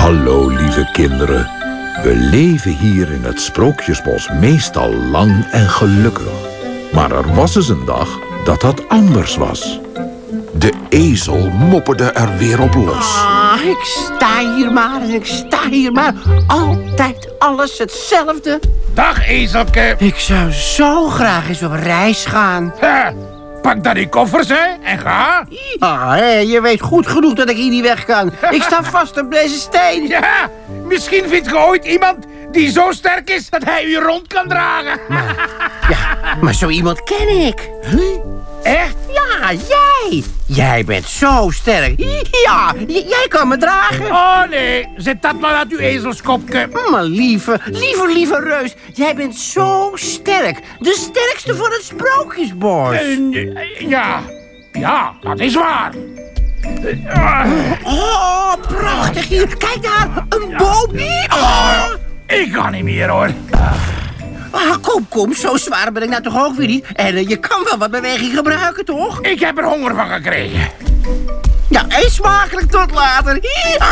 Hallo, lieve kinderen. We leven hier in het Sprookjesbos meestal lang en gelukkig. Maar er was eens een dag dat dat anders was. De ezel mopperde er weer op los. Ik sta hier maar en ik sta hier maar. Altijd alles hetzelfde. Dag, ezelke. Ik zou zo graag eens op reis gaan. Pak dan die koffers, hè, en ga. Je weet goed genoeg dat ik hier niet weg kan. Ik sta vast op deze steen. Ja, misschien vindt je ooit iemand die zo sterk is dat hij u rond kan dragen. Maar zo iemand ken ik. Echt? Ja, jij. Jij bent zo sterk. Ja, jij kan me dragen. Oh nee, zet dat maar uit uw ezelskopje. Maar lieve reus. Jij bent zo sterk. De sterkste van het Sprookjesbos. Ja, dat is waar. Oh, prachtig hier. Kijk daar, een boom. Ik kan niet meer, hoor. Kom, zo zwaar ben ik nou toch ook weer niet. En je kan wel wat beweging gebruiken, toch? Ik heb er honger van gekregen. Ja, eet smakelijk, tot later.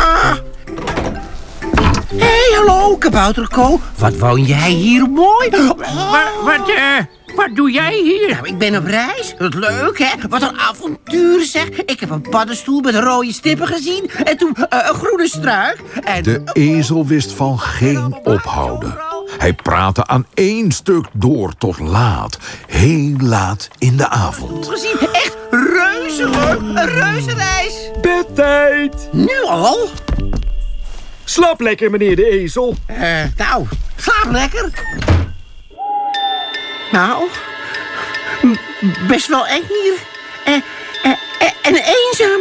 Hé, hallo, kabouterko. Wat woon jij hier mooi? Wat doe jij hier? Nou, ik ben op reis. Wat leuk, hè? Wat een avontuur, zeg. Ik heb een paddenstoel met rode stippen gezien. En toen een groene struik. En... De ezel wist van geen ophouden. Hij praatte aan één stuk door tot laat. Heel laat in de avond. Gezien, echt reuze leuk. Een reuzenreis. Bedtijd. Nu al? Slaap lekker, meneer de ezel. Nou, slaap lekker. Nou, best wel eng hier. En eenzaam.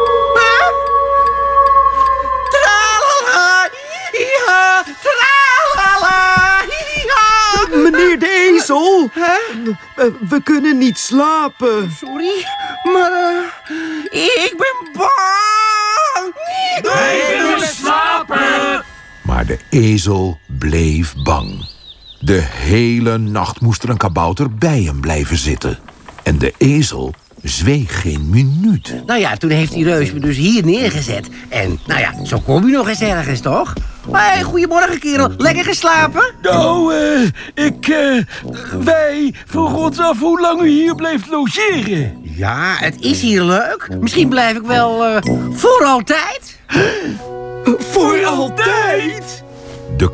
Tralala, ja, tralala, ja. Meneer de ezel, we kunnen niet slapen. Sorry, maar ik ben bang. Wij willen slapen. Maar de ezel bleef bang. De hele nacht moest er een kabouter bij hem blijven zitten. En de ezel zweeg geen minuut. Nou ja, toen heeft die reus me dus hier neergezet. En nou ja, zo kom je nog eens ergens, toch? Hé, goedemorgen, kerel. Lekker geslapen? Nou, wij vroegen ons af hoe lang u hier blijft logeren. Ja, het is hier leuk. Misschien blijf ik wel voor altijd. Voor altijd?